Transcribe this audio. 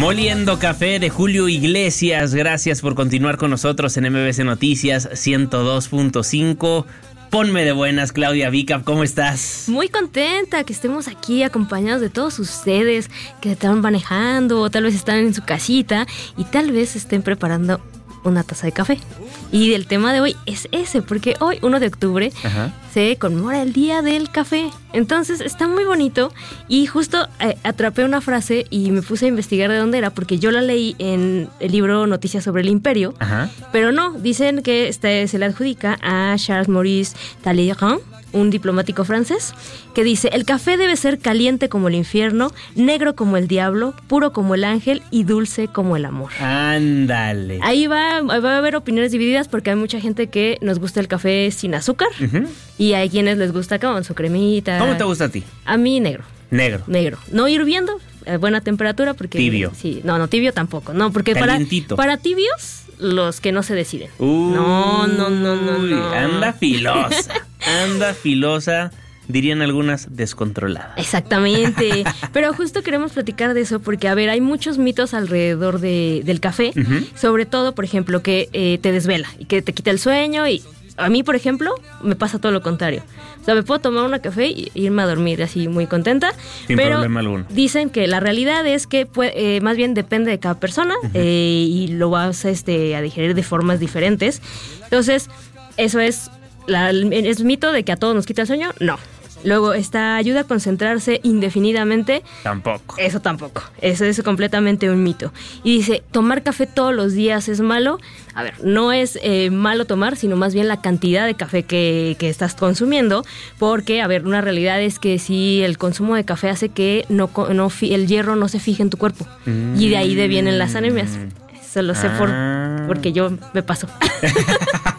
Moliendo Café de Julio Iglesias. Gracias por continuar con nosotros en MBC Noticias 102.5. Ponme de buenas, Claudia Vica, ¿cómo estás? Muy contenta que estemos aquí acompañados de todos ustedes que están manejando o tal vez están en su casita y tal vez estén preparando una taza de café. Y el tema de hoy es ese, porque hoy, 1 de octubre, se conmemora el Día del Café. Entonces está muy bonito y justo atrapé una frase y me puse a investigar de dónde era, porque yo la leí en el libro Noticias sobre el Imperio, pero no, dicen que se le adjudica a Charles Maurice Talleyrand, un diplomático francés, que dice: el café debe ser caliente como el infierno, negro como el diablo, puro como el ángel y dulce como el amor. Ándale. Ahí va a haber opiniones divididas porque hay mucha gente que nos gusta el café sin azúcar y hay quienes les gusta con su cremita. ¿Cómo te gusta a ti? A mí negro. Negro. No hirviendo, a buena temperatura porque... Tibio. Sí, no, tibio tampoco. No, porque para tibios, los que no se deciden. No. Anda filosa, dirían algunas, descontrolada. Exactamente. Pero justo queremos platicar de eso porque, a ver, hay muchos mitos alrededor del café. Sobre todo, por ejemplo, que te desvela y que te quita el sueño. Y a mí, por ejemplo, me pasa todo lo contrario. O sea, me puedo tomar un café y irme a dormir así muy contenta. Sin problema alguno. Dicen que la realidad es que más bien depende de cada persona y lo vas a digerir de formas diferentes. Entonces, eso es mito de que a todos nos quita el sueño. No. Luego, esta ayuda a concentrarse indefinidamente. Tampoco. Eso tampoco. Eso es completamente un mito. Y dice, ¿tomar café todos los días es malo? A ver, no es malo tomar, sino más bien la cantidad de café que estás consumiendo. Porque, a ver, una realidad es que si el consumo de café hace que el hierro no se fije en tu cuerpo. Y de ahí vienen las anemias. Eso lo sé porque yo me paso.